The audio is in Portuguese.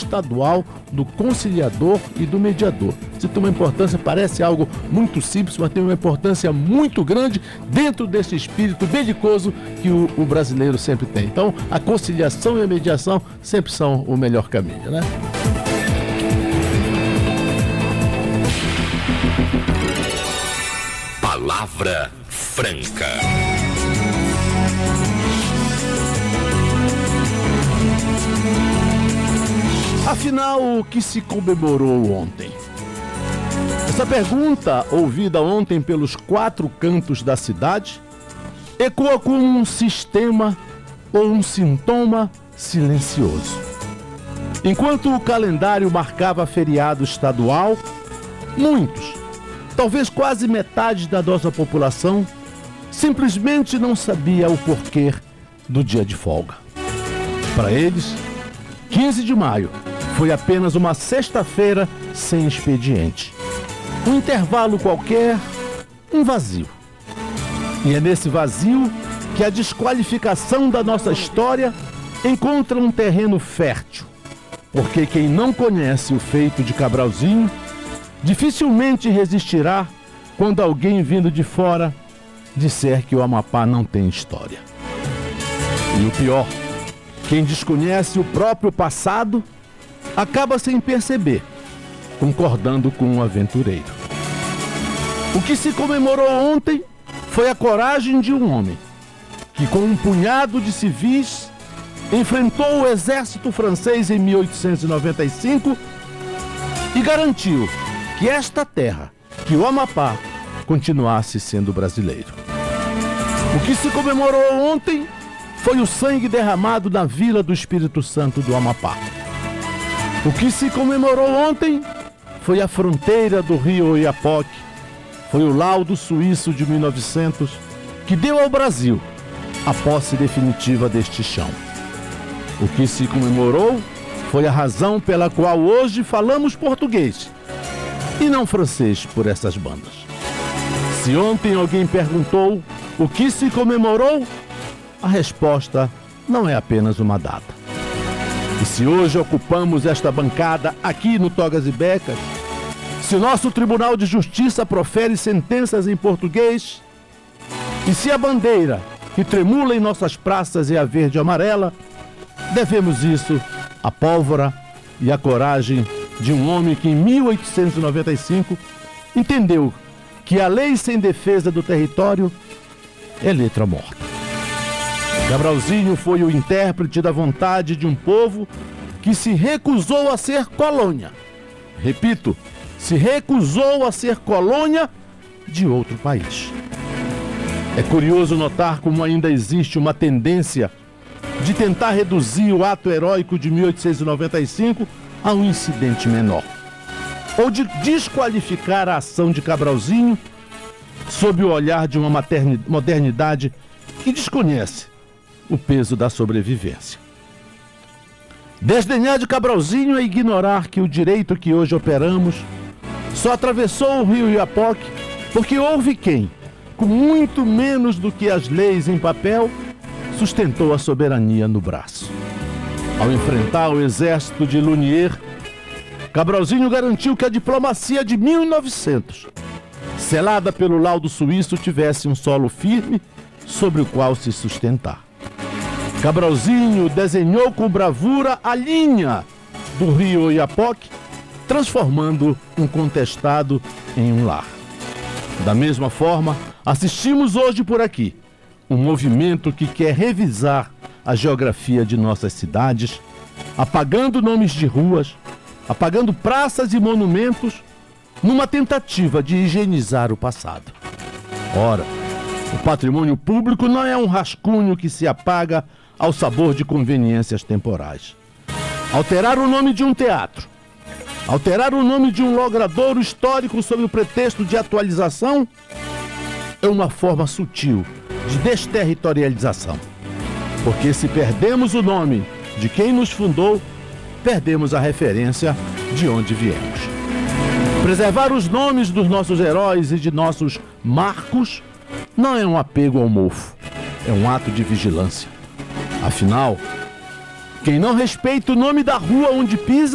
estadual do conciliador e do mediador. Isso tem uma importância, parece algo muito simples, mas tem uma importância muito grande dentro desse espírito belicoso que o brasileiro sempre tem. Então, a conciliação e a mediação sempre são o melhor caminho, né? Palavra Franca. Afinal, o que se comemorou ontem? Essa pergunta, ouvida ontem pelos 4 cantos da cidade, ecoa como um sistema ou um sintoma silencioso. Enquanto o calendário marcava feriado estadual, muitos, talvez quase metade da nossa população, simplesmente não sabia o porquê do dia de folga. Para eles, 15 de maio foi apenas uma sexta-feira sem expediente. Um intervalo qualquer, um vazio. E é nesse vazio que a desqualificação da nossa história encontra um terreno fértil. Porque quem não conhece o feito de Cabralzinho dificilmente resistirá quando alguém vindo de fora disser que o Amapá não tem história. E o pior, quem desconhece o próprio passado acaba sem perceber, concordando com o aventureiro. O que se comemorou ontem foi a coragem de um homem que, com um punhado de civis, enfrentou o exército francês em 1895 e garantiu que esta terra, que o Amapá, continuasse sendo brasileiro. O que se comemorou ontem foi o sangue derramado na Vila do Espírito Santo do Amapá. O que se comemorou ontem foi a fronteira do rio Oiapoque, foi o laudo suíço de 1900 que deu ao Brasil a posse definitiva deste chão. O que se comemorou foi a razão pela qual hoje falamos português e não francês por essas bandas. Se ontem alguém perguntou o que se comemorou, a resposta não é apenas uma data. E se hoje ocupamos esta bancada aqui no Togas e Becas, se o nosso Tribunal de Justiça profere sentenças em português, e se a bandeira que tremula em nossas praças é a verde e amarela, devemos isso à pólvora e à coragem de um homem que em 1895 entendeu que a lei sem defesa do território é letra morta. Cabralzinho foi o intérprete da vontade de um povo que se recusou a ser colônia. Repito, se recusou a ser colônia de outro país. É curioso notar como ainda existe uma tendência de tentar reduzir o ato heróico de 1895 a um incidente menor, ou de desqualificar a ação de Cabralzinho sob o olhar de uma modernidade que desconhece o peso da sobrevivência. Desdenhar de Cabralzinho é ignorar que o direito que hoje operamos só atravessou o rio Oiapoque porque houve quem, com muito menos do que as leis em papel, sustentou a soberania no braço. Ao enfrentar o exército de Lunier, Cabralzinho garantiu que a diplomacia de 1900, selada pelo laudo suíço, tivesse um solo firme sobre o qual se sustentar. Cabralzinho desenhou com bravura a linha do rio Oiapoque, transformando um contestado em um lar. Da mesma forma, assistimos hoje por aqui um movimento que quer revisar a geografia de nossas cidades, apagando nomes de ruas, apagando praças e monumentos, numa tentativa de higienizar o passado. Ora, o patrimônio público não é um rascunho que se apaga ao sabor de conveniências temporais. Alterar o nome de um teatro, alterar o nome de um logradouro histórico sob o pretexto de atualização é uma forma sutil de desterritorialização. Porque se perdemos o nome de quem nos fundou, perdemos a referência de onde viemos. Preservar os nomes dos nossos heróis e de nossos marcos não é um apego ao mofo, é um ato de vigilância. Afinal, quem não respeita o nome da rua onde pisa